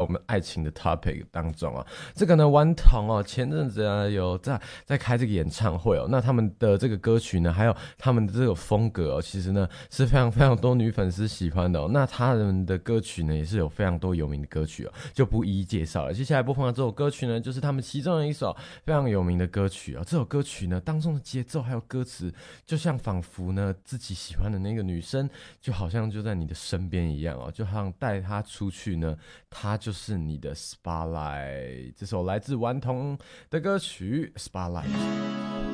们爱情的 topic 当中啊。这个呢，顽童哦，前阵子呢有在开这个演唱会哦，那他们的这个歌曲呢，还有他们的这个风格哦，其实呢是非常非常多女粉丝喜欢的哦。那他们的歌曲呢，也是有非常多有名的歌曲哦，就不一一介绍了。接下来播放的这首歌曲呢，就是他们其中的一首非常有名的歌曲哦。这首歌曲呢，当中的节奏还有歌词，就像仿佛呢自己喜欢的那个女生，就好像就在你的身边一样哦，就好像带她出去呢，她就是你的 spotlight。这首来自顽童的歌曲《Spotlight》。